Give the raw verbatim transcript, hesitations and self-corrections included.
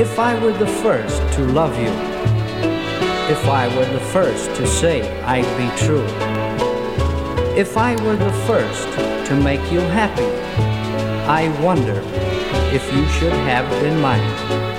If I were the first to love you, if I were the first to say I'd be true, if I were the first to make you happy, I wonder if you should have been mine.